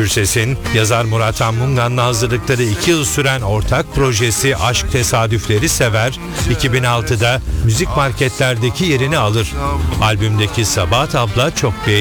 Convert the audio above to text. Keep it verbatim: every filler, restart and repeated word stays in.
Gürses'in yazar Murat Anmungan'la hazırlıkları iki yıl süren ortak projesi Aşk Tesadüfleri Sever, iki bin altıda müzik marketlerdeki yerini alır. Albümdeki Sabahat abla çok beğenildi.